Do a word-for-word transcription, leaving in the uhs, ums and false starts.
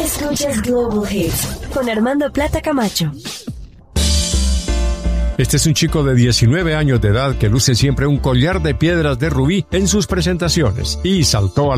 Escuchas Global Hits con Armando Plata Camacho. Este es un chico de diecinueve años de edad que luce siempre un collar de piedras de rubí en sus presentaciones y saltó a